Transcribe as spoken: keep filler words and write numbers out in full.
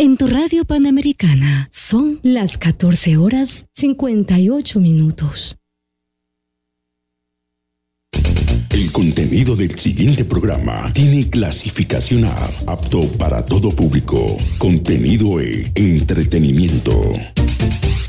en tu radio Panamericana. Son las catorce horas cincuenta y ocho minutos. El contenido del siguiente programa tiene clasificación A, apto para todo público. Contenido E, entretenimiento.